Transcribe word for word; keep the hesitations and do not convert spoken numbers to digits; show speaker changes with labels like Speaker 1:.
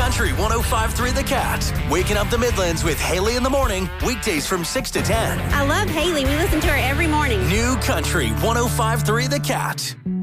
Speaker 1: Country one oh five point three The Cat. Waking up the Midlands with Haley in the morning. Weekdays from six to ten.
Speaker 2: I love Haley. We listen to her every morning.
Speaker 1: New Country one oh five point three The Cat.